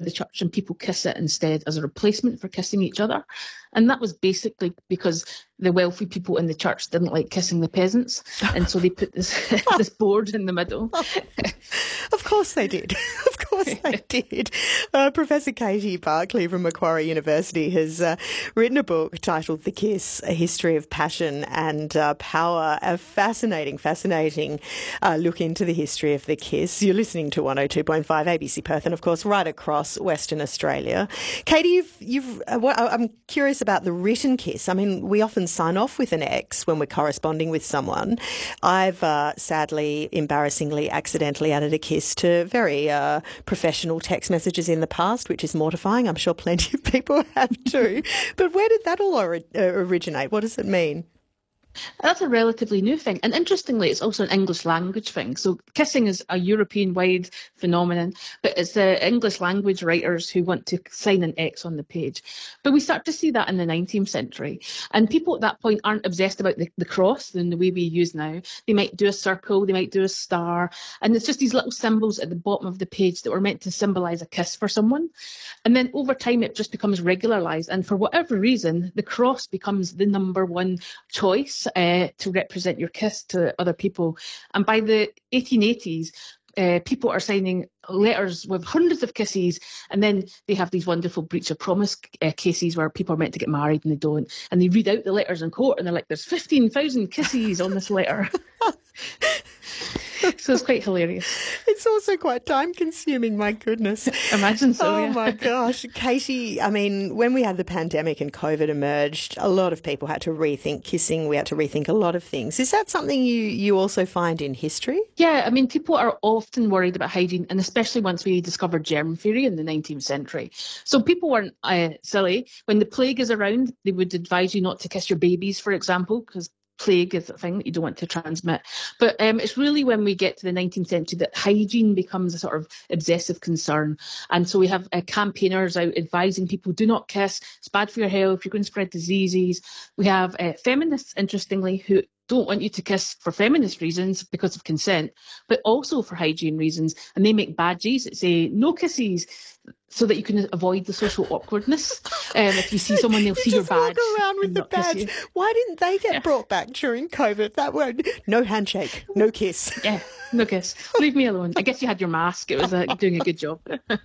the church and people kiss it instead as a replacement for kissing each other. And that was basically because the wealthy people in the church didn't like kissing the peasants. And so they put this this board in the middle. Of course they did. Of course they did. Professor Katie Barclay from Macquarie University has written a book titled The Kiss, A History of Passion and Power. A fascinating look into the history of the kiss. You're listening to 102.5 ABC Perth and, of course, right across Western Australia. Katie, I'm curious about the written kiss. I mean, we often sign off with an X when we're corresponding with someone. I've sadly, embarrassingly, accidentally added a kiss to very professional text messages in the past, which is mortifying. I'm sure plenty of people have too. But where did that all originate? What does it mean? That's a relatively new thing. And interestingly, it's also an English language thing. So kissing is a European-wide phenomenon, but it's the English language writers who want to sign an X on the page. But we start to see that in the 19th century. And people at that point aren't obsessed about the cross in the way we use now. They might do a circle, they might do a star. And it's just these little symbols at the bottom of the page that were meant to symbolise a kiss for someone. And then over time, it just becomes regularised. And for whatever reason, the cross becomes the number one choice to represent your kiss to other people. And by the 1880s, people are signing letters with hundreds of kisses, and then they have these wonderful breach of promise cases where people are meant to get married and they don't, and they read out the letters in court and they're like, there's 15,000 kisses on this letter. So it's quite hilarious. It's also quite time-consuming, my goodness. Imagine so, Oh, yeah. my gosh. Katie, I mean, when we had the pandemic and COVID emerged, a lot of people had to rethink kissing. We had to rethink a lot of things. Is that something you also find in history? Yeah, I mean, people are often worried about hygiene, and especially once we discovered germ theory in the 19th century. So people weren't silly. When the plague is around, they would advise you not to kiss your babies, for example, because plague is a thing that you don't want to transmit. But it's really when we get to the 19th century that hygiene becomes a sort of obsessive concern. And so we have campaigners out advising people, do not kiss, it's bad for your health, you're going to spread diseases. We have feminists, interestingly, who don't want you to kiss for feminist reasons because of consent, but also for hygiene reasons. And they make badges that say no kisses, so that you can avoid the social awkwardness. If you see someone, they'll see your badge. Walk around with the badge. Why didn't they get brought back during COVID? That word, no handshake, no kiss. Yeah, no kiss. Leave me alone. I guess you had your mask. It was doing a good job.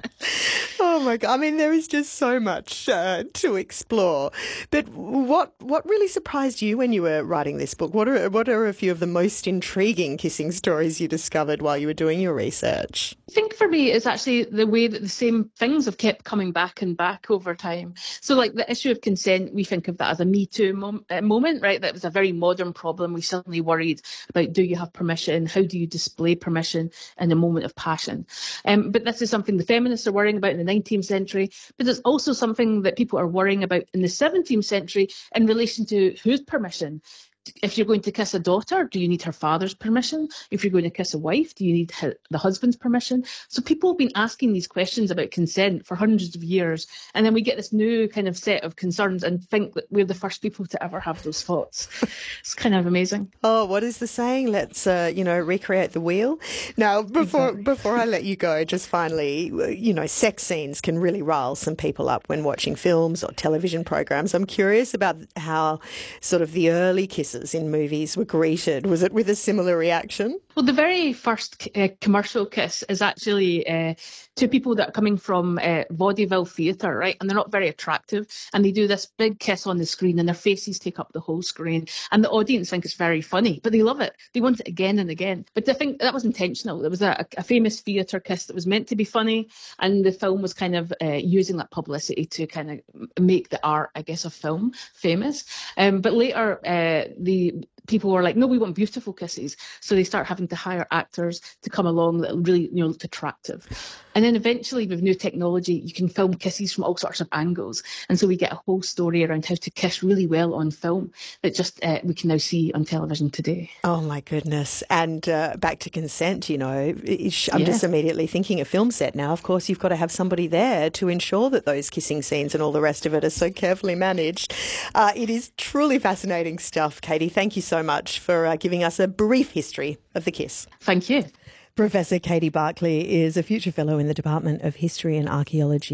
Oh my God. I mean, there is just so much to explore. But what really surprised you when you were writing this book? What are a few of the most intriguing kissing stories you discovered while you were doing your research? I think for me, it's actually the way that the same things have kept coming back and back over time. So like the issue of consent, we think of that as a Me Too moment, right? That was a very modern problem. We suddenly worried about, do you have permission? How do you display permission in a moment of passion? But this is something the feminists are worrying about in the 19th century, but it's also something that people are worrying about in the 17th century in relation to whose permission. If you're going to kiss a daughter, do you need her father's permission? If you're going to kiss a wife, do you need the husband's permission? So people have been asking these questions about consent for hundreds of years. And then we get this new kind of set of concerns and think that we're the first people to ever have those thoughts. It's kind of amazing. Oh, what is the saying? Let's, recreate the wheel. Now, before I let you go, just finally, sex scenes can really rile some people up when watching films or television programs. I'm curious about how sort of the early kisses in movies were greeted. Was it with a similar reaction? Well, the very first commercial kiss is actually two people that are coming from vaudeville theatre, right? And they're not very attractive. And they do this big kiss on the screen and their faces take up the whole screen. And the audience think it's very funny, but they love it. They want it again and again. But I think that was intentional. There was a famous theatre kiss that was meant to be funny. And the film was kind of using that publicity to kind of make the art, I guess, of film famous. But later, the people were like, no, we want beautiful kisses. So they start having to hire actors to come along that really, look attractive. And then eventually with new technology, you can film kisses from all sorts of angles. And so we get a whole story around how to kiss really well on film that just we can now see on television today. Oh, my goodness. And back to consent, I'm just immediately thinking a film set now. Of course, you've got to have somebody there to ensure that those kissing scenes and all the rest of it are so carefully managed. It is truly fascinating stuff, Katie. Thank you so much for giving us a brief history of the kiss. Thank you. Professor Katie Barclay is a future fellow in the Department of History and Archaeology